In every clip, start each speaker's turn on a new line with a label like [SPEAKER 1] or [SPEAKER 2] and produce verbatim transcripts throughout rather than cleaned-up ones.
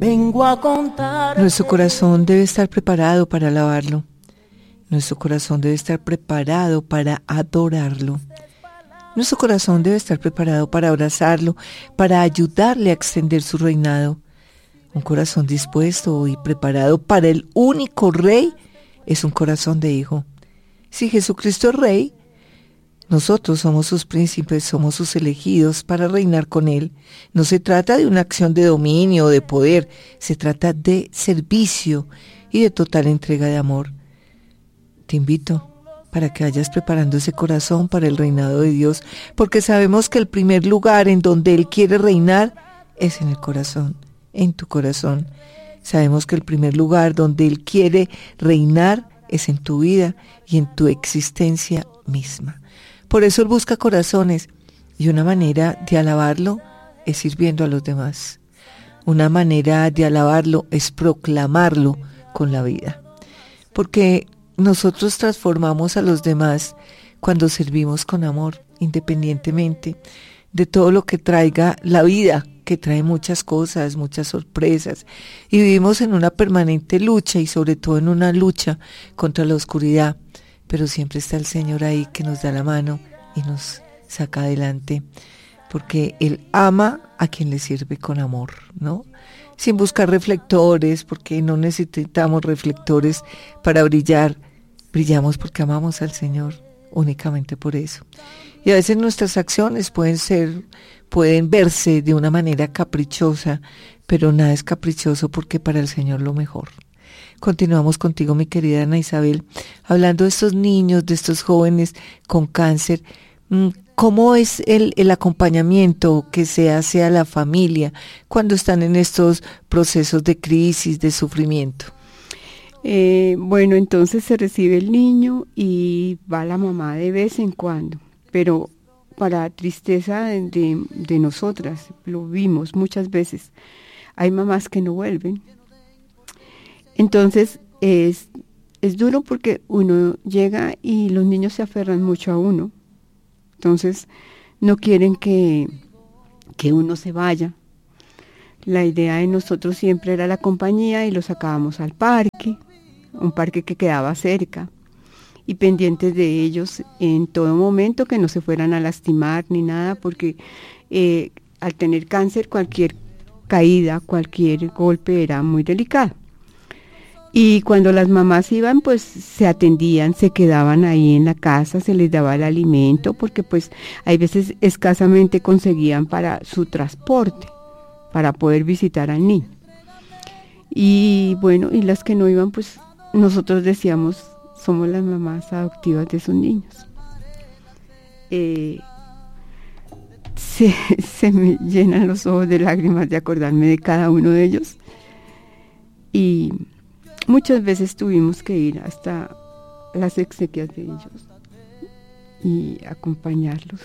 [SPEAKER 1] vengo a contar.
[SPEAKER 2] Nuestro corazón debe estar preparado para alabarlo. Nuestro corazón debe estar preparado para adorarlo. Nuestro corazón debe estar preparado para abrazarlo, para ayudarle a extender su reinado. Un corazón dispuesto y preparado para el único Rey es un corazón de hijo. Si Jesucristo es Rey, nosotros somos sus príncipes, somos sus elegidos para reinar con Él. No se trata de una acción de dominio o de poder, se trata de servicio y de total entrega de amor. Te invito para que vayas preparando ese corazón para el reinado de Dios, porque sabemos que el primer lugar en donde Él quiere reinar es en el corazón, en tu corazón. Sabemos que el primer lugar donde Él quiere reinar es en tu vida y en tu existencia misma. Por eso Él busca corazones, y una manera de alabarlo es sirviendo a los demás. Una manera de alabarlo es proclamarlo con la vida. Porque nosotros transformamos a los demás cuando servimos con amor, independientemente de todo lo que traiga la vida, que trae muchas cosas, muchas sorpresas, y vivimos en una permanente lucha y sobre todo en una lucha contra la oscuridad, pero siempre está el Señor ahí que nos da la mano y nos saca adelante, porque Él ama a quien le sirve con amor, ¿no? Sin buscar reflectores, porque no necesitamos reflectores para brillar, brillamos porque amamos al Señor, únicamente por eso. Y a veces nuestras acciones pueden ser, pueden verse de una manera caprichosa, pero nada es caprichoso porque para el Señor lo mejor. Continuamos contigo, mi querida Ana Isabel, hablando de estos niños, de estos jóvenes con cáncer. ¿Cómo es el, el acompañamiento que se hace a la familia cuando están en estos procesos de crisis, de sufrimiento?
[SPEAKER 3] Eh, bueno, entonces se recibe el niño y va la mamá de vez en cuando, pero para tristeza de, de, de nosotras, lo vimos muchas veces, hay mamás que no vuelven. Entonces es, es duro porque uno llega y los niños se aferran mucho a uno, entonces no quieren que, que uno se vaya. La idea de nosotros siempre era la compañía y los sacábamos al parque, un parque que quedaba cerca, y pendientes de ellos en todo momento, que no se fueran a lastimar ni nada, porque eh, al tener cáncer cualquier caída, cualquier golpe era muy delicado. Y cuando las mamás iban, pues se atendían, se quedaban ahí en la casa, se les daba el alimento, porque pues hay veces escasamente conseguían para su transporte, para poder visitar al niño. Y bueno, y las que no iban, pues nosotros decíamos, somos las mamás adoptivas de esos niños. Eh, se, se me llenan los ojos de lágrimas de acordarme de cada uno de ellos. Y muchas veces tuvimos que ir hasta las exequias de ellos y acompañarlos.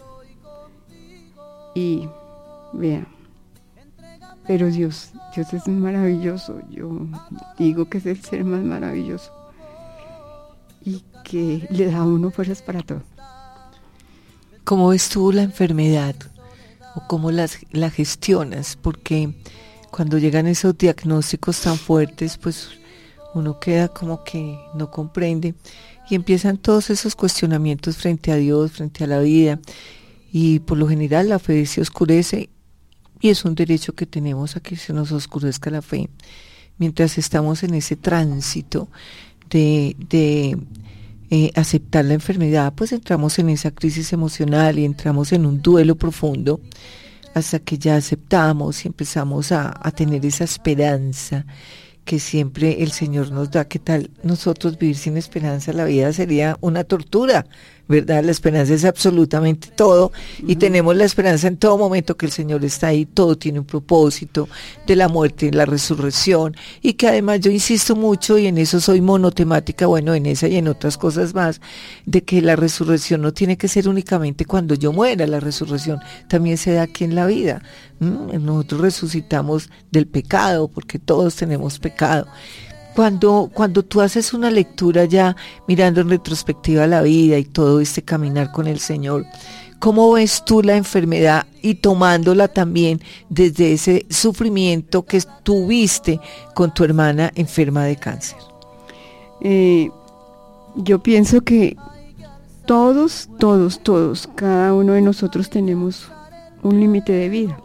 [SPEAKER 3] Y vean, pero Dios, Dios es maravilloso. Yo digo que es el ser más maravilloso y que le da a uno fuerzas para todo.
[SPEAKER 2] ¿Cómo ves tú la enfermedad o cómo las, la gestionas? Porque cuando llegan esos diagnósticos tan fuertes, pues uno queda como que no comprende y empiezan todos esos cuestionamientos frente a Dios, frente a la vida, y por lo general la fe se oscurece. Y es un derecho que tenemos a que se nos oscurezca la fe. Mientras estamos en ese tránsito de, de eh, aceptar la enfermedad, pues entramos en esa crisis emocional y entramos en un duelo profundo hasta que ya aceptamos y empezamos a, a tener esa esperanza que siempre el Señor nos da. ¿Qué tal nosotros vivir sin esperanza? La vida sería una tortura, ¿verdad? La esperanza es absolutamente todo, y uh-huh. tenemos la esperanza en todo momento que el Señor está ahí, todo tiene un propósito, de la muerte y la resurrección, y que además yo insisto mucho, y en eso soy monotemática, bueno, en esa y en otras cosas más, de que la resurrección no tiene que ser únicamente cuando yo muera, la resurrección también se da aquí en la vida. ¿Mm? Nosotros resucitamos del pecado, porque todos tenemos pecado. Cuando, cuando tú haces una lectura ya mirando en retrospectiva la vida y todo este caminar con el Señor, ¿Cómo ves tú la enfermedad y tomándola también desde ese sufrimiento que tuviste con tu hermana enferma de cáncer?
[SPEAKER 3] Eh, yo pienso que todos, todos, todos, cada uno de nosotros tenemos un límite de vida.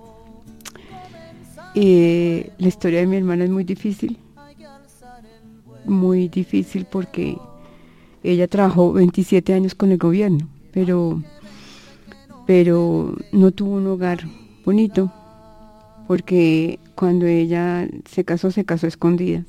[SPEAKER 3] Eh, la historia de mi hermana es muy difícil, muy difícil porque ella trabajó veintisiete años con el gobierno, pero, pero no tuvo un hogar bonito, porque cuando ella se casó, se casó a escondidas.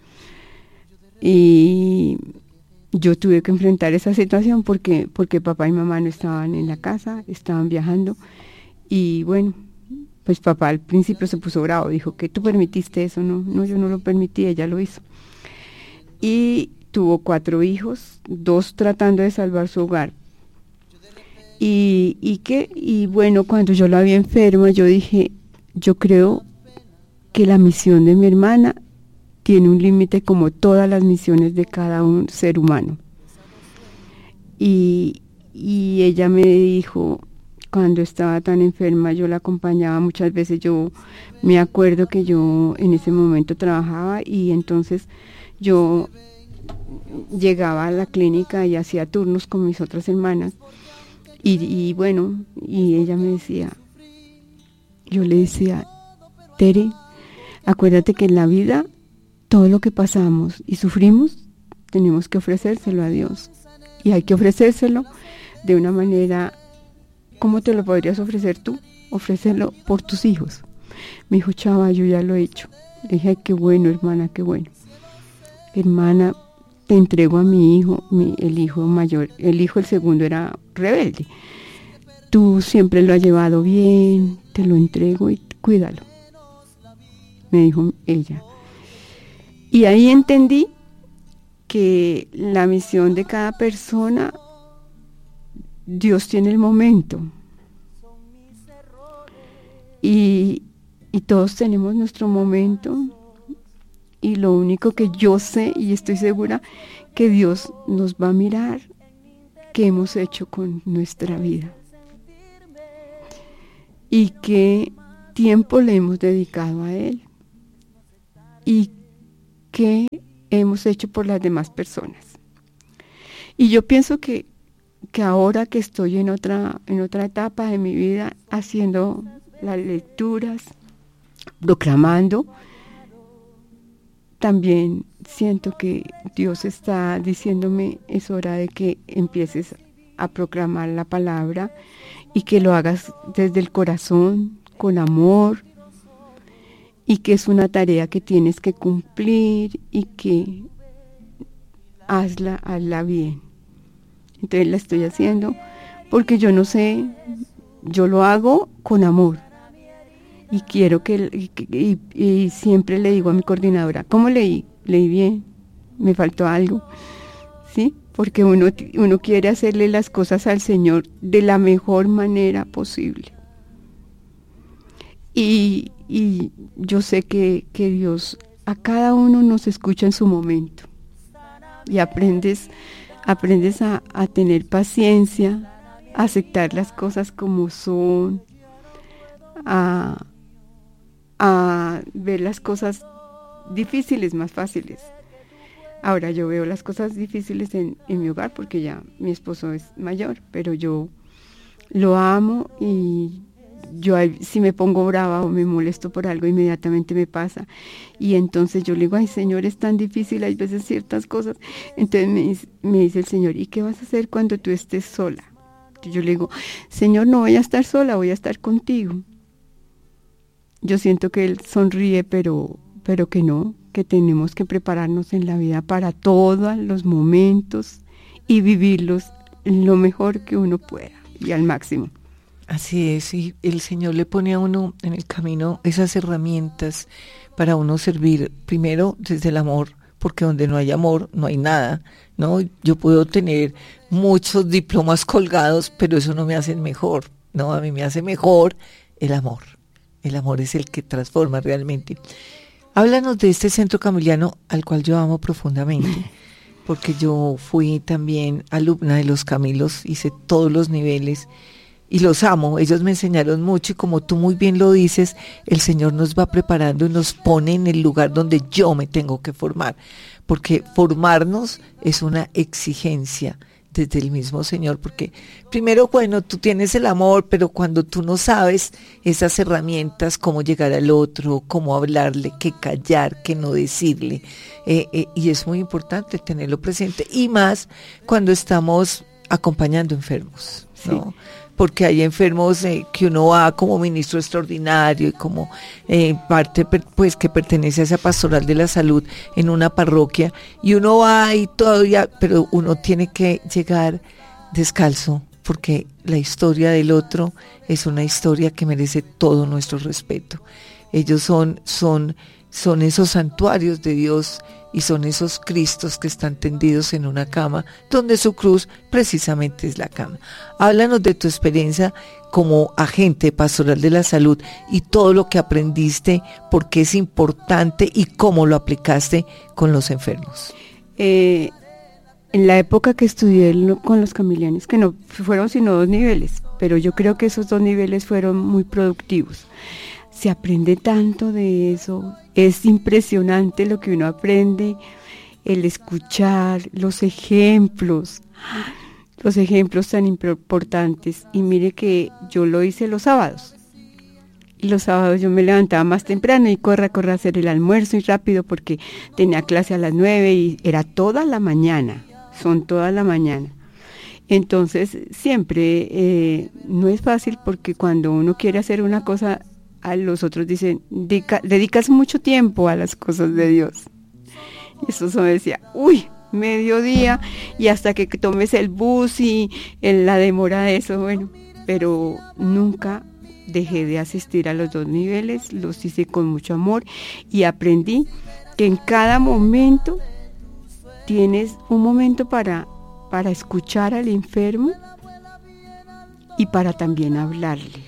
[SPEAKER 3] Y yo tuve que enfrentar esa situación porque, porque papá y mamá no estaban en la casa, estaban viajando, y bueno, pues papá al principio se puso bravo, dijo que tú permitiste eso. No, no, yo no lo permití, ella lo hizo. Y tuvo cuatro hijos, dos tratando de salvar su hogar. Y, y que, y bueno, cuando yo la vi enferma, yo dije, yo creo que la misión de mi hermana tiene un límite como todas las misiones de cada un ser humano. Y, y ella me dijo, cuando estaba tan enferma, yo la acompañaba muchas veces. Yo me acuerdo que yo en ese momento trabajaba y entonces yo llegaba a la clínica y hacía turnos con mis otras hermanas. Y, y bueno, y ella me decía, yo le decía, Tere, acuérdate que en la vida todo lo que pasamos y sufrimos tenemos que ofrecérselo a Dios. Y hay que ofrecérselo de una manera. ¿Cómo te lo podrías ofrecer tú? Ofrecerlo por tus hijos. Me dijo, Chava, yo ya lo he hecho. Le dije, ay, qué bueno, hermana, qué bueno. Hermana, te entrego a mi hijo, mi, el hijo mayor. El hijo, el segundo, era rebelde. Tú siempre lo has llevado bien, te lo entrego y cuídalo. Me dijo ella. Y ahí entendí que la misión de cada persona, Dios tiene el momento y, y todos tenemos nuestro momento, y lo único que yo sé y estoy segura que Dios nos va a mirar qué hemos hecho con nuestra vida y qué tiempo le hemos dedicado a Él y qué hemos hecho por las demás personas. Y yo pienso que que ahora que estoy en otra, en otra etapa de mi vida, haciendo las lecturas, proclamando, también siento que Dios está diciéndome, es hora de que empieces a proclamar la palabra y que lo hagas desde el corazón, con amor, y que es una tarea que tienes que cumplir y que hazla, hazla bien. Entonces la estoy haciendo porque yo no sé, yo lo hago con amor y quiero que, y, y, y siempre le digo a mi coordinadora, ¿cómo leí? Leí bien, me faltó algo, ¿sí? Porque uno, uno quiere hacerle las cosas al Señor de la mejor manera posible. Y, y yo sé que, que Dios a cada uno nos escucha en su momento y aprendes Aprendes a, a tener paciencia, a aceptar las cosas como son, a, a ver las cosas difíciles más fáciles. Ahora yo veo las cosas difíciles en, en mi hogar porque ya mi esposo es mayor, pero yo lo amo y yo si me pongo brava o me molesto por algo, inmediatamente me pasa. Y entonces yo le digo, ay Señor, es tan difícil, hay veces ciertas cosas. Entonces me, me dice el Señor, ¿y qué vas a hacer cuando tú estés sola? Y yo le digo, Señor, no voy a estar sola, voy a estar contigo. Yo siento que Él sonríe, pero, pero que no, que tenemos que prepararnos en la vida para todos los momentos y vivirlos lo mejor que uno pueda y al máximo.
[SPEAKER 2] Así es, y el Señor le pone a uno en el camino esas herramientas para uno servir primero desde el amor, porque donde no hay amor no hay nada, ¿no? Yo puedo tener muchos diplomas colgados, pero eso no me hace mejor, ¿no? A mí me hace mejor el amor. El amor es el que transforma realmente. Háblanos de este centro camiliano al cual yo amo profundamente, porque yo fui también alumna de los Camilos, hice todos los niveles y los amo, ellos me enseñaron mucho y como tú muy bien lo dices, el Señor nos va preparando y nos pone en el lugar donde yo me tengo que formar, porque formarnos es una exigencia desde el mismo Señor, porque primero, bueno, tú tienes el amor, pero cuando tú no sabes esas herramientas, cómo llegar al otro, cómo hablarle, qué callar, qué no decirle, eh, eh, y es muy importante tenerlo presente, y más cuando estamos acompañando enfermos, ¿no? Sí. Porque hay enfermos eh, que uno va como ministro extraordinario y como eh, parte pues que pertenece a esa pastoral de la salud en una parroquia y uno va y todavía, pero uno tiene que llegar descalzo porque la historia del otro es una historia que merece todo nuestro respeto. Ellos son, son, son esos santuarios de Dios y son esos Cristos que están tendidos en una cama, donde su cruz precisamente es la cama. Háblanos de tu experiencia como agente pastoral de la salud y todo lo que aprendiste, por qué es importante y cómo lo aplicaste con los enfermos.
[SPEAKER 3] Eh, en la época que estudié con los camilianes, que no fueron sino dos niveles, pero yo creo que esos dos niveles fueron muy productivos. Se aprende tanto de eso, es impresionante lo que uno aprende, el escuchar, los ejemplos, los ejemplos tan importantes. Y mire que yo lo hice los sábados, y los sábados yo me levantaba más temprano y corra, corra a hacer el almuerzo y rápido porque tenía clase a las nueve y era toda la mañana, son toda la mañana. Entonces siempre eh, no es fácil porque cuando uno quiere hacer una cosa, a los otros dicen, Dedica, dedicas mucho tiempo a las cosas de Dios. Y eso me decía, uy, mediodía, y hasta que tomes el bus y en la demora de eso, bueno, pero nunca dejé de asistir a los dos niveles, los hice con mucho amor y aprendí que en cada momento tienes un momento para, para escuchar al enfermo y para también hablarle.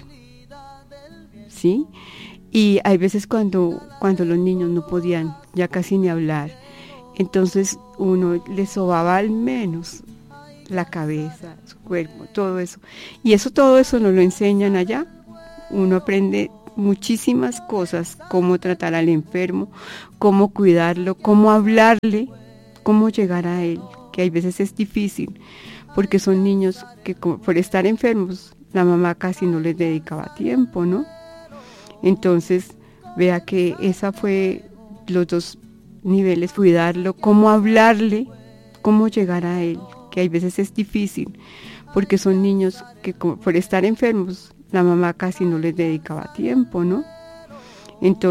[SPEAKER 3] ¿Sí? Y hay veces cuando, cuando los niños no podían ya casi ni hablar, entonces uno les sobaba al menos la cabeza, su cuerpo, todo eso. Y eso, todo eso nos lo enseñan allá. Uno aprende muchísimas cosas, cómo tratar al enfermo, cómo cuidarlo, cómo hablarle, cómo llegar a él, que hay veces es difícil, porque son niños que por estar enfermos, la mamá casi no les dedicaba tiempo, ¿no? Entonces, vea que esa fue los dos niveles, cuidarlo, cómo hablarle, cómo llegar a él, que hay veces es difícil, porque son niños que por estar enfermos, la mamá casi no les dedicaba tiempo, ¿no? Entonces,